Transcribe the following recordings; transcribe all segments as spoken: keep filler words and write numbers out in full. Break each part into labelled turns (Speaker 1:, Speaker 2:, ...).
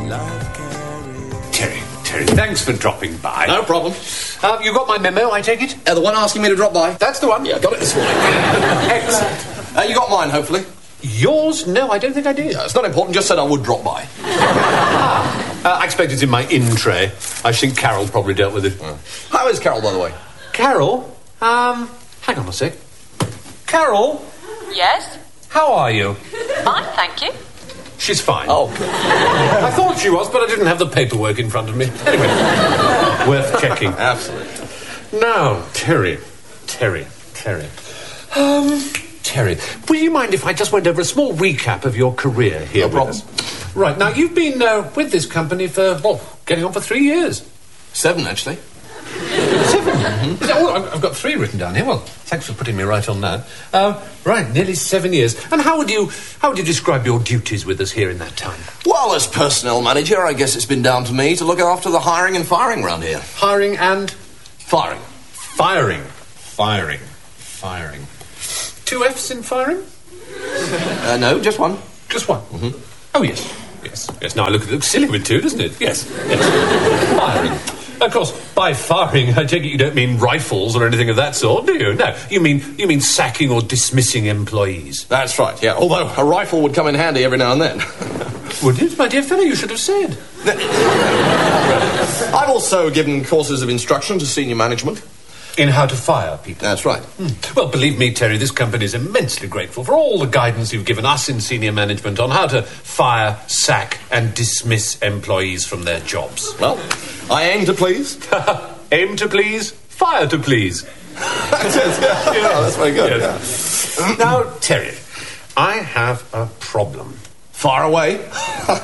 Speaker 1: Terry, Terry, thanks for dropping by.
Speaker 2: No problem.
Speaker 1: Uh, you got my memo, I take it?
Speaker 2: Uh, the one asking me to drop by?
Speaker 1: That's the one.
Speaker 2: Yeah, got it this morning.
Speaker 1: Excellent.
Speaker 2: Uh, you got mine, hopefully?
Speaker 1: Yours? No, I don't think I did.
Speaker 2: Yeah, it's not important, just said I would drop by.
Speaker 1: ah, uh, I expect it's in my in tray. I think Carol probably dealt with it.
Speaker 2: Uh. How is Carol, by the way?
Speaker 1: Carol? Um, hang on a sec. Carol?
Speaker 3: Yes?
Speaker 1: How are you?
Speaker 3: Fine, thank you.
Speaker 1: She's fine.
Speaker 2: Oh, good.
Speaker 1: I thought she was, but I didn't have the paperwork in front of me. Anyway, worth checking.
Speaker 2: Absolutely.
Speaker 1: Now, Terry, Terry, Terry. Um, Terry, would you mind if I just went over a small recap of your career here
Speaker 2: No
Speaker 1: with
Speaker 2: problem.
Speaker 1: us? Right, now, you've been uh, with this company for, well, getting on for three years.
Speaker 2: Seven, actually.
Speaker 1: Seven? Mm-hmm. Is that all? I've got three written down here. Well, thanks for putting me right on that. Uh, right, nearly seven years. And how would you how would you describe your duties with us here in that time?
Speaker 2: Well, as personnel manager, I guess it's been down to me to look after the hiring and firing around here.
Speaker 1: Hiring and...
Speaker 2: Firing.
Speaker 1: Firing. Firing. Firing. Two F's in firing?
Speaker 2: Uh, no, just one.
Speaker 1: Just one?
Speaker 2: Mm-hmm.
Speaker 1: Oh, yes. Yes. Yes. Now, look, it looks silly with two, doesn't it? Yes. Yes. Firing. Of course, by firing, I take it you don't mean rifles or anything of that sort, do you? No, you mean you mean sacking or dismissing employees.
Speaker 2: That's right, yeah. Although a rifle would come in handy every now and then.
Speaker 1: Would it? My dear fellow, you should have said.
Speaker 2: I've also given courses of instruction to senior management.
Speaker 1: In how to fire people.
Speaker 2: That's right.
Speaker 1: Hmm. Well, believe me, Terry, this company is immensely grateful for all the guidance you've given us in senior management on how to fire, sack and dismiss employees from their jobs.
Speaker 2: Well, I aim to please.
Speaker 1: Aim to please, fire to please.
Speaker 2: That's it. Yeah. Yeah, that's very good.
Speaker 1: Yes. Yeah. Now, Terry, I have a problem.
Speaker 2: Far away.
Speaker 1: ah,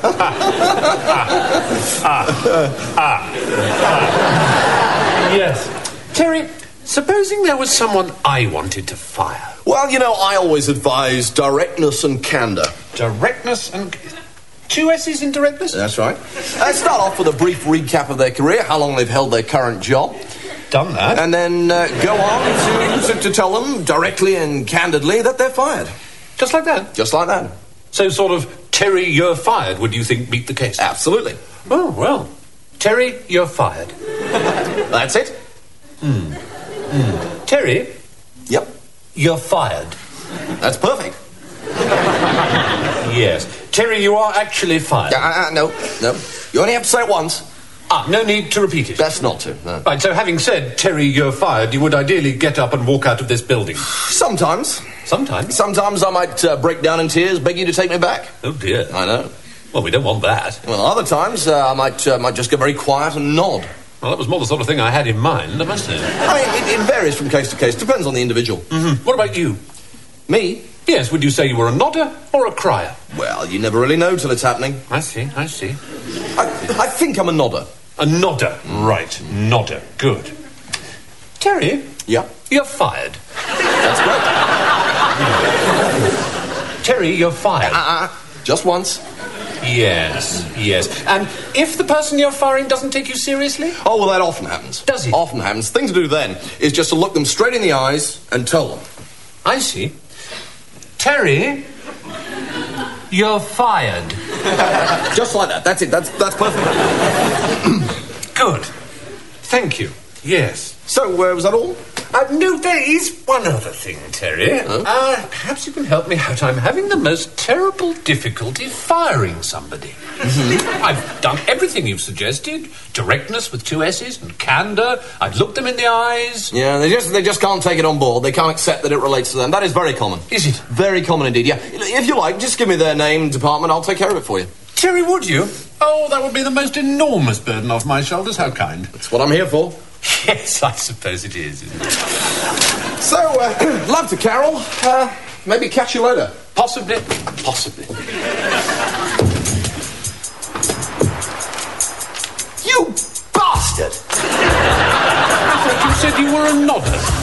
Speaker 1: ah, ah, ah. Yes. Terry, supposing there was someone I wanted to fire.
Speaker 2: Well, you know, I always advise directness and candour.
Speaker 1: Directness and... Two S's in directness?
Speaker 2: That's right. Uh, start off with a brief recap of their career, how long they've held their current job.
Speaker 1: Done that.
Speaker 2: And then uh, go on to, to, to tell them directly and candidly that they're fired.
Speaker 1: Just like that?
Speaker 2: Just like that.
Speaker 1: So sort of, Terry, you're fired, would you think meet the case?
Speaker 2: Absolutely.
Speaker 1: Oh, well. Terry, you're fired.
Speaker 2: That's it.
Speaker 1: Hmm. Mm. Terry?
Speaker 2: Yep.
Speaker 1: You're fired.
Speaker 2: That's perfect.
Speaker 1: Yes. Terry, you are actually fired.
Speaker 2: Uh, uh, no, no. You only have to say it once.
Speaker 1: Ah, no need to repeat it.
Speaker 2: Best not to, no.
Speaker 1: Right, so having said, Terry, you're fired, you would ideally get up and walk out of this building.
Speaker 2: Sometimes.
Speaker 1: Sometimes?
Speaker 2: Sometimes I might uh, break down in tears, beg you to take me back.
Speaker 1: Oh, dear.
Speaker 2: I know.
Speaker 1: Well, we don't want that.
Speaker 2: Well, other times uh, I might uh, might just get very quiet and nod.
Speaker 1: Well, that was more the sort of thing I had in mind, I must say.
Speaker 2: I mean, it, it varies from case to case. Depends on the individual.
Speaker 1: Mm-hmm. What about you?
Speaker 2: Me?
Speaker 1: Yes, would you say you were a nodder or a crier?
Speaker 2: Well, you never really know till it's happening.
Speaker 1: I see, I see.
Speaker 2: I, I think I'm a nodder.
Speaker 1: A nodder. Right, nodder. Good. Terry?
Speaker 2: Yeah?
Speaker 1: You're fired.
Speaker 2: That's
Speaker 1: great. Terry, you're fired.
Speaker 2: Uh-uh. Just once.
Speaker 1: Yes, yes. And if the person you're firing doesn't take you seriously?
Speaker 2: Oh, well, that often happens.
Speaker 1: Does it?
Speaker 2: Often happens. The thing to do then is just to look them straight in the eyes and tell them.
Speaker 1: I see. Terry, you're fired.
Speaker 2: Just like that. That's it. That's that's perfect.
Speaker 1: Good. Thank you. Yes.
Speaker 2: So, uh, was that all?
Speaker 1: Uh, no, there is one other thing, Terry.
Speaker 2: Huh?
Speaker 1: Uh, perhaps you can help me out. I'm having the most terrible difficulty firing somebody. Mm-hmm. I've done everything you've suggested. Directness with two S's and candour. I've looked them in the eyes.
Speaker 2: Yeah, they just they just can't take it on board. They can't accept that it relates to them. That is very common.
Speaker 1: Is it?
Speaker 2: Very common indeed, yeah. If you like, just give me their name, department, I'll take care of it for you.
Speaker 1: Terry, would you? Oh, that would be the most enormous burden off my shoulders. How kind.
Speaker 2: That's what I'm here for.
Speaker 1: Yes, I suppose it is, isn't it?
Speaker 2: So, uh, love to Carol. Uh, maybe catch you later.
Speaker 1: Possibly. Possibly.
Speaker 2: You bastard!
Speaker 1: I thought you said you were a nodder.